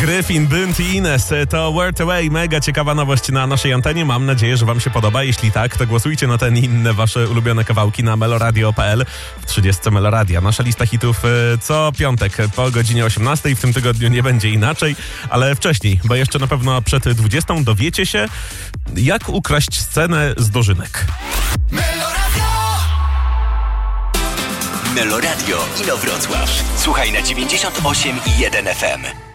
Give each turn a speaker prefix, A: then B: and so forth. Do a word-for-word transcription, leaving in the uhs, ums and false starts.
A: Gryfin, Bunt i Ines to Word Away. Mega ciekawa nowość na naszej antenie. Mam nadzieję, że wam się podoba. Jeśli tak, to głosujcie na ten i inne wasze ulubione kawałki na meloradio kropka p l w trzydziestce Meloradia. Nasza lista hitów co piątek po godzinie osiemnastej. W tym tygodniu nie będzie inaczej, ale wcześniej, bo jeszcze na pewno przed dwudziestą dowiecie się, jak ukraść scenę z dożynek.
B: Meloradio Inowrocław. Słuchaj na dziewięćdziesiąt osiem i jeden F M.